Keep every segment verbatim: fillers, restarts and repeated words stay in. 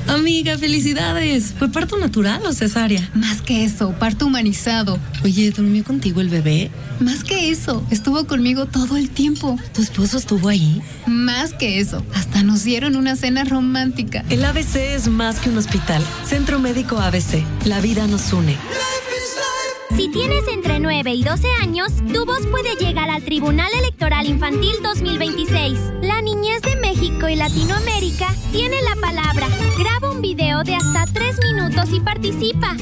Amiga, felicidades. ¿Fue parto natural o cesárea? Más que eso, parto humanizado. Oye, ¿durmió contigo el bebé? Más que eso, estuvo conmigo todo el tiempo. ¿Tu esposo estuvo ahí? Más que eso, hasta nos dieron una cena romántica. El A B C es más que un hospital. Centro Médico A B C. La vida nos une. Si tienes entre nueve y doce años, tu voz puede llegar al Tribunal Electoral Infantil dos mil veintiséis. La niñez de México y Latinoamérica tiene la palabra. Graba un video de hasta tres minutos y participa.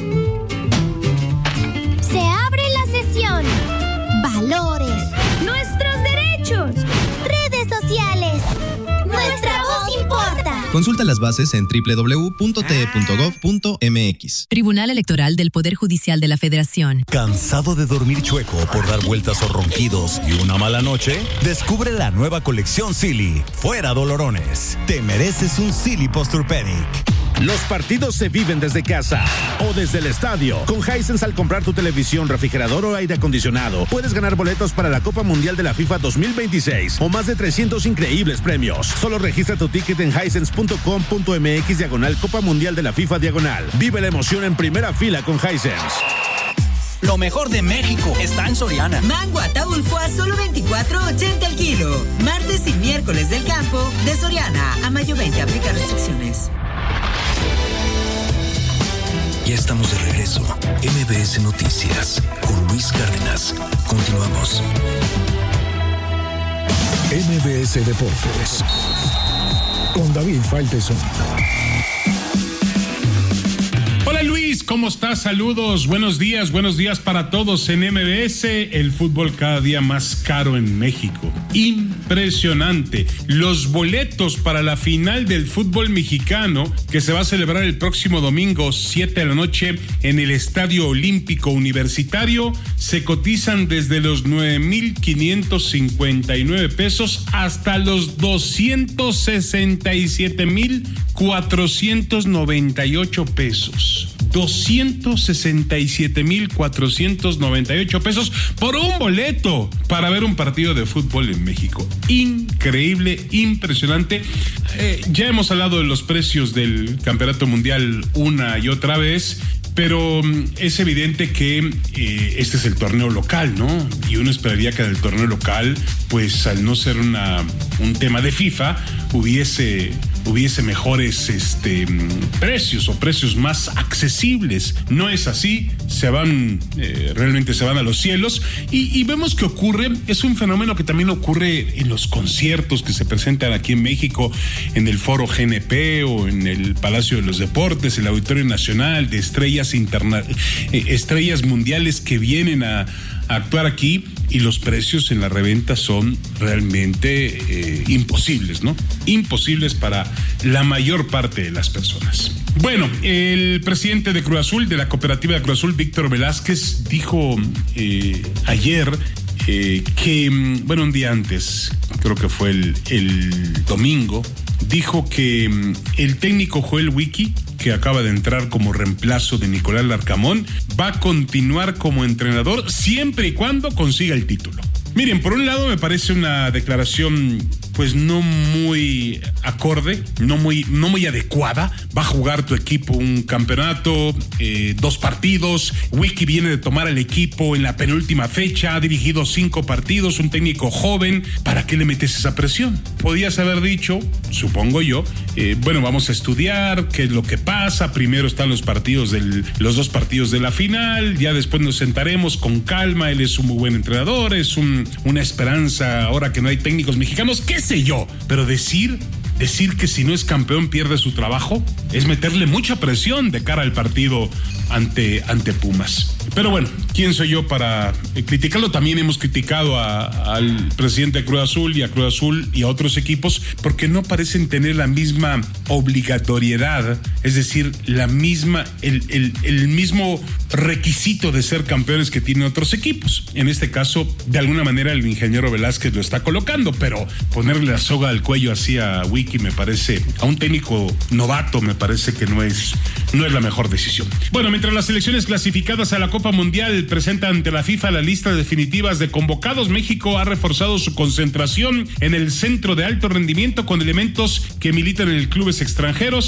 Se abre la sesión. Valores. Nuestros derechos. Redes sociales. Nuestra voz importa. Consulta las bases en doble u doble u doble u punto t e punto gov punto m x. Tribunal Electoral del Poder Judicial de la Federación. ¿Cansado de dormir chueco por dar vueltas o ronquidos y una mala noche? Descubre la nueva colección Silly. Fuera dolorones. Te mereces un Silly Posturepedic. Los partidos se viven desde casa o desde el estadio. Con Hisense, al comprar tu televisión, refrigerador o aire acondicionado, puedes ganar boletos para la Copa Mundial de la FIFA dos mil veintiséis o más de trescientos increíbles premios. Solo registra tu ticket en hisense punto com punto m x diagonal Copa Mundial de la FIFA diagonal. Vive la emoción en primera fila con Hisense. Lo mejor de México está en Soriana. Mango Ataulfo a solo veinticuatro ochenta el kilo. Martes y miércoles del campo de Soriana. A mayo veinte, aplica restricciones. Ya estamos de regreso. M B S Noticias con Luis Cárdenas. Continuamos. M B S Deportes con David Faitelson. Hola Luis, ¿cómo estás? Saludos, buenos días, buenos días para todos en M B S. El fútbol cada día más caro en México. Impresionante. Los boletos para la final del fútbol mexicano, que se va a celebrar el próximo domingo, siete de la noche, en el Estadio Olímpico Universitario, se cotizan desde los nueve mil quinientos cincuenta y nueve pesos hasta los doscientos sesenta y siete mil cuatrocientos noventa y ocho pesos. doscientos sesenta y siete mil cuatrocientos noventa y ocho pesos por un boleto para ver un partido de fútbol en México. Increíble, impresionante. Eh, ya hemos hablado de los precios del Campeonato Mundial una y otra vez, pero es evidente que eh, este es el torneo local, ¿no? Y uno esperaría que en el torneo local, pues al no ser una un tema de FIFA, hubiese hubiese mejores este precios o precios más accesibles. No es así, se van eh, realmente se van a los cielos y, y vemos que ocurre, es un fenómeno que también ocurre en los conciertos que se presentan aquí en México, en el Foro G N P o en el Palacio de los Deportes, el Auditorio Nacional, de estrellas interna eh, estrellas mundiales que vienen a, a actuar aquí, y los precios en la reventa son realmente eh, imposibles, ¿no? Imposibles para la mayor parte de las personas. Bueno, el presidente de Cruz Azul, de la cooperativa de Cruz Azul, Víctor Velázquez, dijo eh, ayer eh, que, bueno, un día antes, creo que fue el, el domingo, dijo que el técnico Joel Wiki, que acaba de entrar como reemplazo de Nicolás Larcamón, va a continuar como entrenador siempre y cuando consiga el título. Miren, por un lado me parece una declaración pues no muy acorde, no muy, no muy adecuada. Va a jugar tu equipo un campeonato, eh, dos partidos. Wiki viene de tomar al equipo en la penúltima fecha, ha dirigido cinco partidos, un técnico joven. ¿Para qué le metes esa presión? Podías haber dicho, supongo yo, eh, bueno, vamos a estudiar qué es lo que pasa. Primero están los partidos del, los dos partidos de la final, ya después nos sentaremos con calma. Él es un muy buen entrenador, es un, una esperanza ahora que no hay técnicos mexicanos. ¿Qué sé yo? Pero decir, decir que si no es campeón pierde su trabajo es meterle mucha presión de cara al partido ante, ante Pumas. Pero bueno, ¿quién soy yo para eh, criticarlo? También hemos criticado a, al presidente de Cruz Azul y a Cruz Azul y a otros equipos porque no parecen tener la misma obligatoriedad, es decir, la misma, el, el, el mismo requisito de ser campeones que tienen otros equipos. En este caso, de alguna manera el ingeniero Velázquez lo está colocando, pero ponerle la soga al cuello así a Wiki me parece, a un técnico novato me parece que no es, no es la mejor decisión. Bueno, mientras las selecciones clasificadas a la Copa Mundial presentan ante la FIFA la lista definitivas de convocados, México ha reforzado su concentración en el centro de alto rendimiento con elementos que militan en clubes extranjeros.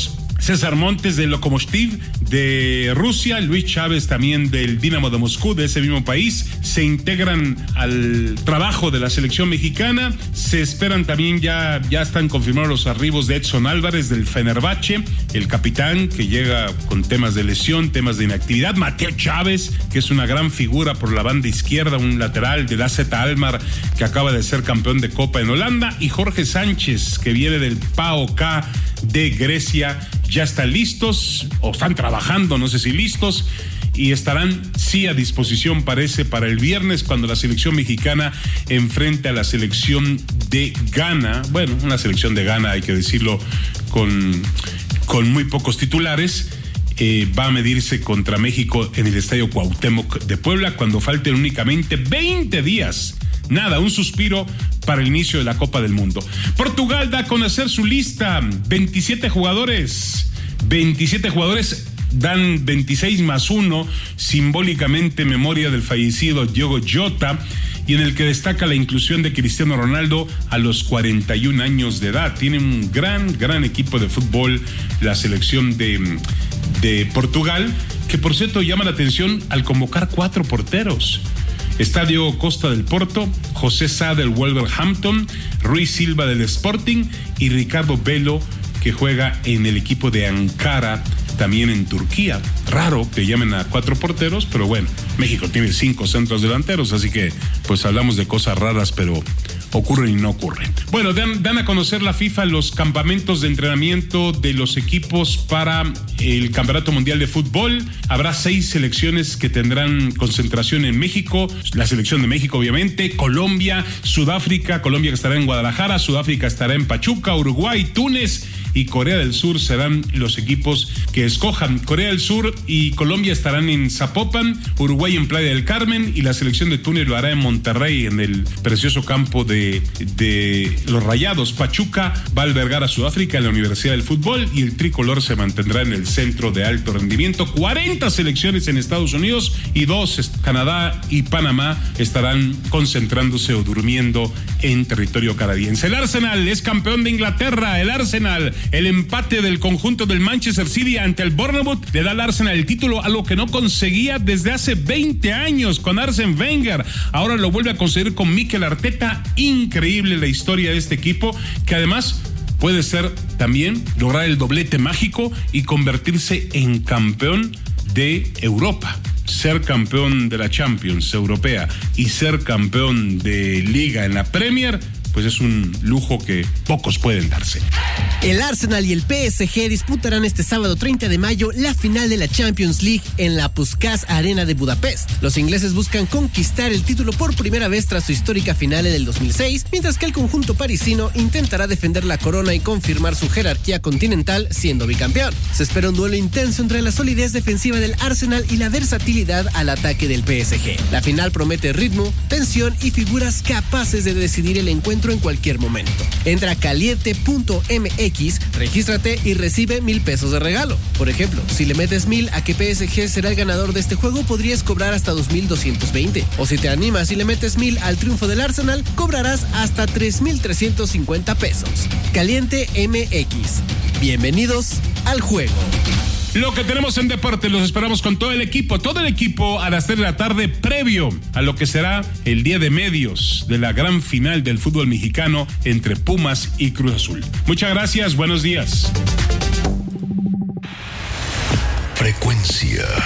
César Montes del Lokomotiv de Rusia, Luis Chávez también del Dinamo de Moscú, de ese mismo país, se integran al trabajo de la selección mexicana. Se esperan también, ya, ya están confirmados los arribos de Edson Álvarez del Fenerbahce, el capitán que llega con temas de lesión, temas de inactividad. Mateo Chávez, que es una gran figura por la banda izquierda, un lateral del A Z Alkmaar que acaba de ser campeón de Copa en Holanda, y Jorge Sánchez, que viene del P A O K de Grecia. Ya están listos, o están trabajando, no sé si listos, y estarán sí a disposición, parece, para el viernes, cuando la selección mexicana enfrente a la selección de Ghana. Bueno, una selección de Ghana, hay que decirlo, con, con muy pocos titulares. Eh, va a medirse contra México en el Estadio Cuauhtémoc de Puebla, cuando falten únicamente veinte días. Nada, un suspiro para el inicio de la Copa del Mundo. Portugal da a conocer su lista, veintisiete jugadores, veintisiete jugadores, dan veintiséis más uno, simbólicamente memoria del fallecido Diogo Jota, y en el que destaca la inclusión de Cristiano Ronaldo a los cuarenta y un años de edad. Tiene un gran, gran equipo de fútbol, la selección de, de Portugal, que por cierto llama la atención al convocar cuatro porteros. Estadio Costa del Porto, José Sá del Wolverhampton, Rui Silva del Sporting y Ricardo Velo, que juega en el equipo de Ankara, también en Turquía. Raro que llamen a cuatro porteros, pero bueno, México tiene cinco centros delanteros, así que pues hablamos de cosas raras, pero ocurren y no ocurren. Bueno, dan, dan a conocer la FIFA los campamentos de entrenamiento de los equipos para el Campeonato Mundial de Fútbol. Habrá seis selecciones que tendrán concentración en México, la selección de México obviamente, Colombia, Sudáfrica, Colombia que estará en Guadalajara, Sudáfrica estará en Pachuca, Uruguay, Túnez y Corea del Sur serán los equipos que escojan. Corea del Sur y Colombia estarán en Zapopan, Uruguay en Playa del Carmen, y la selección de Túnez lo hará en Monterrey, en el precioso campo de, de los Rayados. Pachuca va a albergar a Sudáfrica en la Universidad del Fútbol, y el tricolor se mantendrá en el Centro de Alto Rendimiento. cuarenta selecciones en Estados Unidos y dos, Canadá y Panamá, estarán concentrándose o durmiendo en territorio canadiense. El Arsenal es campeón de Inglaterra. El Arsenal, el empate del conjunto del Manchester City ante el Bournemouth le da al Arsenal el título, algo que no conseguía desde hace veinte años con Arsène Wenger. Ahora lo vuelve a conseguir con Mikel Arteta. Increíble la historia de este equipo, que además puede ser también lograr el doblete mágico y convertirse en campeón de Europa. Ser campeón de la Champions Europea y ser campeón de Liga en la Premier, pues es un lujo que pocos pueden darse. El Arsenal y el P S G disputarán este sábado treinta de mayo la final de la Champions League en la Puskás Arena de Budapest. Los ingleses buscan conquistar el título por primera vez tras su histórica final en el dos mil seis, mientras que el conjunto parisino intentará defender la corona y confirmar su jerarquía continental siendo bicampeón. Se espera un duelo intenso entre la solidez defensiva del Arsenal y la versatilidad al ataque del P S G. La final promete ritmo, tensión y figuras capaces de decidir el encuentro en cualquier momento. Entra a caliente punto m x, regístrate y recibe mil pesos de regalo. Por ejemplo, si le metes mil a que P S G será el ganador de este juego, podrías cobrar hasta dos mil doscientos veinte. O si te animas y le metes mil al triunfo del Arsenal, cobrarás hasta tres mil trescientos cincuenta pesos. Caliente M X. Bienvenidos al juego. Lo que tenemos en deporte, los esperamos con todo el equipo, todo el equipo a las tres de la tarde, previo a lo que será el día de medios de la gran final del fútbol mexicano entre Pumas y Cruz Azul. Muchas gracias, buenos días. Frecuencia